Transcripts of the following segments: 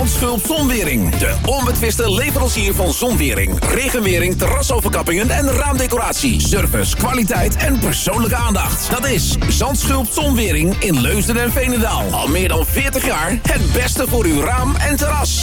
Zandschulp Zonwering. De onbetwiste leverancier van zonwering, regenwering, terrasoverkappingen en raamdecoratie. Service, kwaliteit en persoonlijke aandacht. Dat is Zandschulp Zonwering in Leusden en Veenendaal. Al meer dan 40 jaar het beste voor uw raam en terras.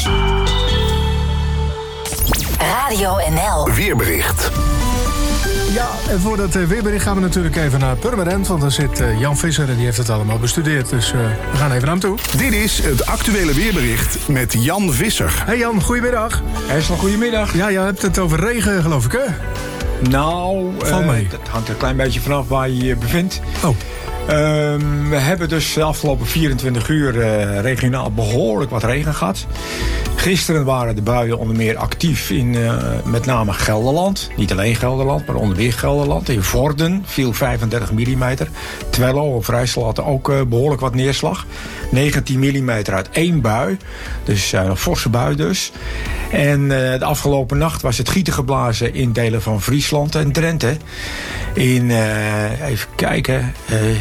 Radio NL. Weerbericht. Ja, en voor dat weerbericht gaan we natuurlijk even naar Purmerend. Want daar zit Jan Visser en die heeft het allemaal bestudeerd. Dus we gaan even naar hem toe. Dit is het actuele weerbericht met Jan Visser. Hey Jan, goedemiddag. Herstel, goedemiddag. Ja, je hebt het over regen, geloof ik, hè? Nou, Valt mee. dat hangt er een klein beetje vanaf waar je je bevindt. Oh. We hebben dus de afgelopen 24 uur regionaal behoorlijk wat regen gehad. Gisteren waren de buien onder meer actief in met name Gelderland. Niet alleen Gelderland, maar onder meer Gelderland. In Vorden viel 35 mm. Twello of Rijssel had ook behoorlijk wat neerslag. 19 mm uit één bui. Dus een forse bui dus. En de afgelopen nacht was het gieten geblazen in delen van Friesland en Drenthe. In, even kijken...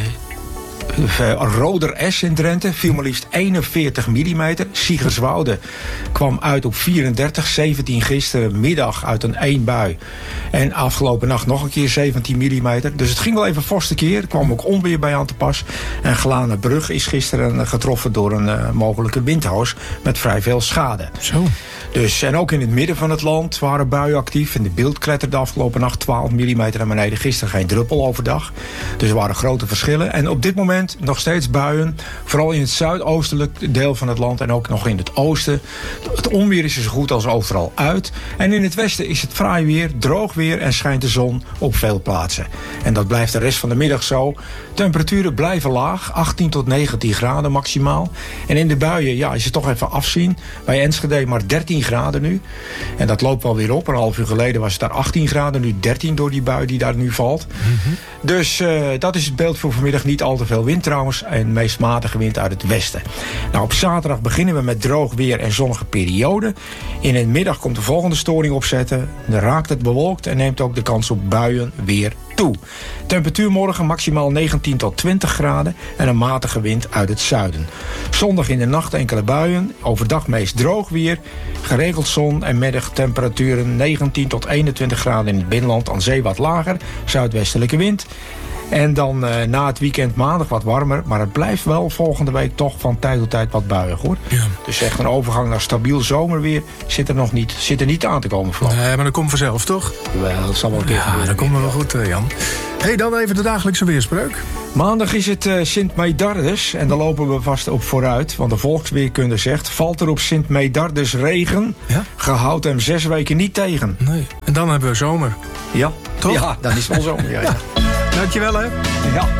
Roder-S in Drenthe viel maar liefst 41 mm. Siegerswoude kwam uit op 34, 17 gisterenmiddag uit een één bui. En afgelopen nacht nog een keer 17 mm. Dus het ging wel even fors keer. Er kwam ook onweer bij aan te pas. En Glanenbrug is gisteren getroffen door een mogelijke windhoos met vrij veel schade. Zo. Dus, en ook in het midden van het land waren buien actief. En de Beeld kletterde afgelopen nacht 12 mm naar beneden. Gisteren geen druppel overdag. Dus er waren grote verschillen. En op dit moment nog steeds buien. Vooral in het zuidoostelijk deel van het land en ook nog in het oosten. Het onweer is er zo goed als overal uit. En in het westen is het fraai weer, droog weer en schijnt de zon op veel plaatsen. En dat blijft de rest van de middag zo. Temperaturen blijven laag, 18 tot 19 graden maximaal. En in de buien ja, is het toch even afzien. Bij Enschede maar 13 graden nu. En dat loopt wel weer op. Een half uur geleden was het daar 18 graden. Nu 13 door die bui die daar nu valt. Mm-hmm. Dus dat is het beeld voor vanmiddag. Niet al te veel wind trouwens. En meest matige wind uit het westen. Nou, op zaterdag beginnen we met droog weer en zonnige periode. In de middag komt de volgende storing opzetten. Dan raakt het bewolkt en neemt ook de kans op buien weer toe. Temperatuur morgen maximaal 19 tot 20 graden en een matige wind uit het zuiden. Zondag in de nacht enkele buien, overdag meest droog weer, geregeld zon en middagtemperaturen 19 tot 21 graden in het binnenland, aan zee wat lager, zuidwestelijke wind. En dan na het weekend maandag wat warmer. Maar het blijft wel volgende week toch van tijd tot tijd wat buiig hoor. Ja. Dus echt een overgang naar stabiel zomerweer zit er niet aan te komen. Vlak. Nee, maar dat komt vanzelf toch? Wel, dat zal wel een keer gebeuren. Ja, dat komt wel goed Jan. Hey, dan even de dagelijkse weerspreuk. Maandag is het Sint Medardes en daar lopen we vast op vooruit. Want de volksweerkunde zegt, valt er op Sint Medardes regen, ja? Gehoud hem 6 weken niet tegen. Nee. En dan hebben we zomer. Ja, toch? Ja, dan is het wel zomer. Ja. Dankjewel hè. Ja.